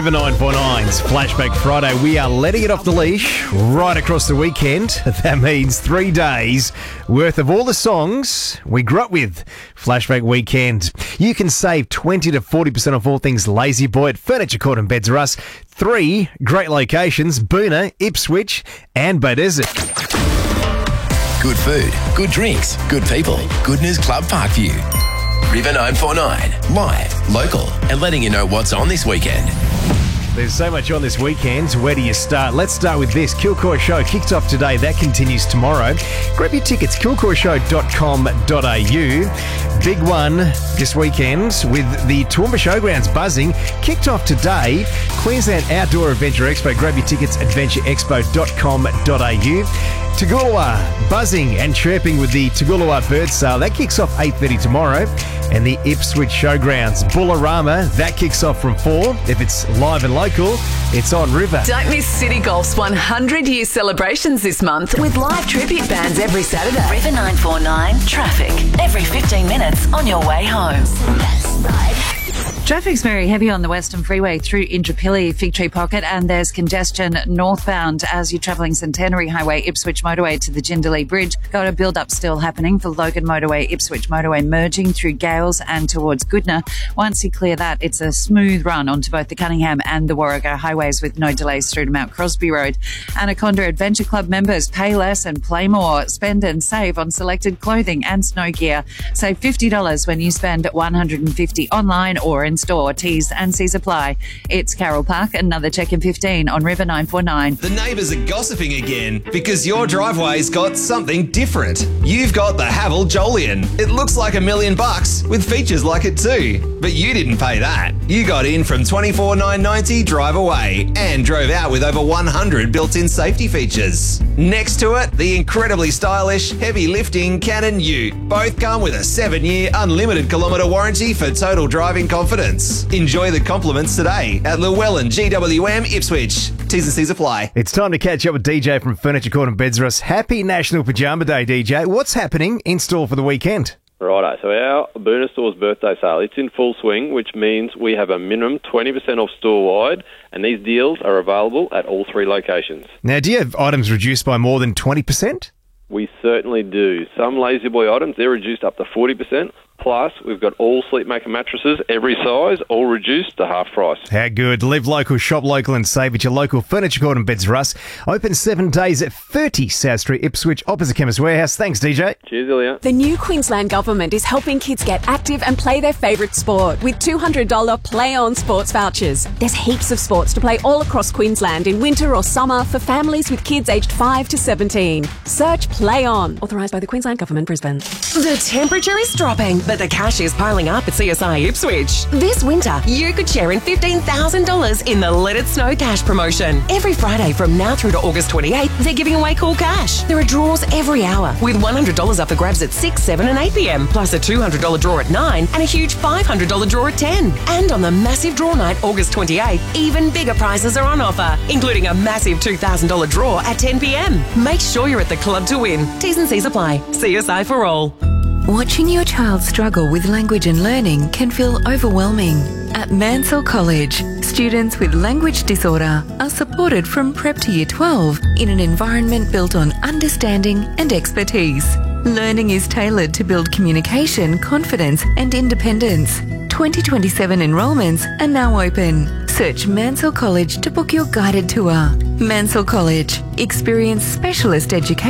River 949's Flashback Friday. We are letting it off the leash right across the weekend. That means 3 days worth of all the songs we grew up with. Flashback Weekend. You can save 20 to 40% off all things Lazy Boy at Furniture Court and Beds R Us. 3 great locations, Boonah, Ipswich and Bay Desert. Good food, good drinks, good people. Good News Club Parkview. River 949, live, local, and letting you know what's on this weekend. There's so much on this weekend. Where do you start? Let's start with this. Kilcoy Show kicked off today. That continues tomorrow. Grab your tickets, kilcoyshow.com.au. Big one this weekend with the Toowoomba Showgrounds buzzing. Kicked off today. Queensland Outdoor Adventure Expo. Grab your tickets, adventureexpo.com.au. Toogoolawah buzzing and chirping with the Toogoolawah Bird Sale. That kicks off 8:30 tomorrow. And the Ipswich Showgrounds Bullarama, that kicks off from 4. If it's live and local, it's on River. Don't miss City Golf's 100-year celebrations this month with live tribute bands every Saturday. River 949 traffic every 15 minutes on your way home. Traffic's very heavy on the Western Freeway through Indooroopilly, Fig Tree Pocket, and there's congestion northbound as you're travelling Centenary Highway, Ipswich Motorway to the Jindalee Bridge. Got a build-up still happening for Logan Motorway, Ipswich Motorway merging through Gales and towards Goodna. Once you clear that, it's a smooth run onto both the Cunningham and the Warrego highways with no delays through to Mount Crosby Road. Anaconda Adventure Club members pay less and play more. Spend and save on selected clothing and snow gear. Save $50 when you spend $150 online or in store. T's and C's apply. It's Carol Park, another check in 15 on River 949. The neighbours are gossiping again because your driveway's got something different. You've got the Haval Jolion. It looks like $1 million with features like it too. But you didn't pay that. You got in from $24,990 drive away and drove out with over 100 built-in safety features. Next to it, the incredibly stylish, heavy lifting Canon Ute. Both come with a 7-year unlimited kilometre warranty for total driving confidence. Enjoy the compliments today at Llewellyn GWM Ipswich. T's and C's apply. It's time to catch up with DJ from Furniture Court and Beds R Us. Happy National Pajama Day, DJ. What's happening in store for the weekend? Righto, so our Boonah Store's birthday sale, it's in full swing, which means we have a minimum 20% off store-wide, and these deals are available at all 3 locations. Now, do you have items reduced by more than 20%? We certainly do. Some Lazy Boy items, they're reduced up to 40%. Plus, we've got all Sleepmaker mattresses, every size, all reduced to half price. How good. Live local, shop local and save at your local Furniture Court and Beds R Us. Open 7 days at 30 South Street, Ipswich, opposite Chemist Warehouse. Thanks, DJ. Cheers, Ilya. The new Queensland Government is helping kids get active and play their favourite sport with $200 Play On sports vouchers. There's heaps of sports to play all across Queensland in winter or summer for families with kids aged 5 to 17. Search Play On. Authorised by the Queensland Government, Brisbane. The temperature is dropping, but the cash is piling up at CSI Ipswich. This winter, you could share in $15,000 in the Let It Snow cash promotion. Every Friday from now through to August 28th, they're giving away cool cash. There are draws every hour with $100 up for grabs at 6, 7 and 8 p.m, plus a $200 draw at 9 and a huge $500 draw at 10. And on the massive draw night, August 28th, even bigger prizes are on offer, including a massive $2,000 draw at 10 p.m. Make sure you're at the club to win. T's and C's apply. CSI for all. Watching your child struggle with language and learning can feel overwhelming. At Mansell College, students with language disorder are supported from prep to year 12 in an environment built on understanding and expertise. Learning is tailored to build communication, confidence and independence. 2027 enrolments are now open. Search Mansell College to book your guided tour. Mansell College. Experience specialist education